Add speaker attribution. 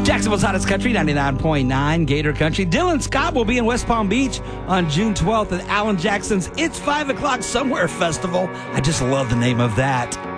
Speaker 1: Jacksonville's hottest country, 99.9 Gator Country. Dylan Scott will be in West Palm Beach on June 12th at Alan Jackson's It's 5 O'Clock Somewhere Festival. I just love the name of that.